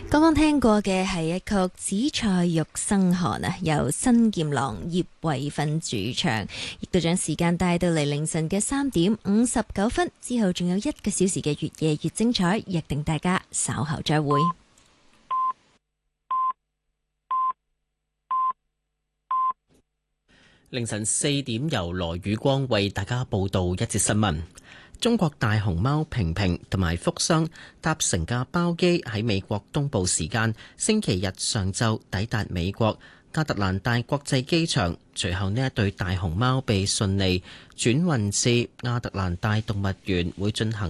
剛剛聽過嘅係一曲《紫菜肉生寒》啊，由新劍郎葉慧芬主唱，亦都將時間帶到嚟凌晨嘅3:59，之後仲有1個小時嘅越夜越精彩，約定大家稍後再會。 凌晨4點，由羅宇光為大家報道一節新聞。中國大熊貓平平同埋福箱搭乘嘅包機喺美國東部時間星期日上晝抵達美國亞特蘭大國際機場，隨後呢一對大熊貓被順利轉運至亞特蘭大動物園，會進行